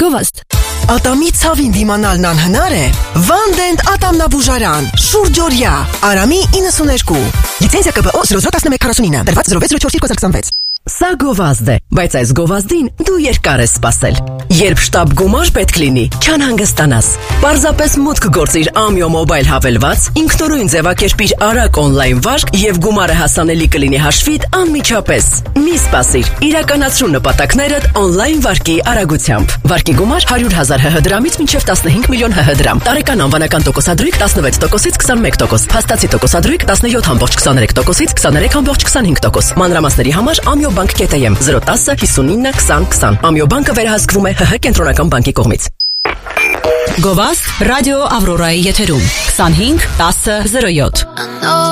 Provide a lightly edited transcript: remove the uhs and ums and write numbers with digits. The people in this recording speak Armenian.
Գովազդ։ Ատամի ցավին դիմանալն անհնար է։ Վանդենտ ատամնաբուժարան, շուրջօրյա, Արամի 92։ Լիցենզիա ԿԲՕ 001149, դրված 06042026։ Սա գովազդ է, բայց այս գովազդին դու երկար ես սպասել։ Երբ շտապ գումար պետք լինի, չանհանգստանաս։ Պարզապես մուտք գործիր Amio Mobile հավելված, ինքնուրույն ձևակերպիր արագ օնլայն վարկ եւ գումարը հասանելի կլինի հաշվիդ անմիջապես։ Մի սպասիր, իրականացրու նպատակներդ օնլայն վարկի արագությամբ։ Վարկի գումար 100,000 ՀՀ դրամից մինչև 15 միլիոն ՀՀ դրամ։ Տարեկան անվանական տոկոսադրույք 16%-ից 21%, փաստացի տոկոսադրույք 17.43%-ից 23.25%։ Մանրամասների համար Amio Bank.am 010 59 20 20։ Amio Bank-ը վերահսկվում է ՀՀ կենտրոնական բանկի կողմից։ Գովազդ ռադիո Ավրորայի եթերում 25 10 07։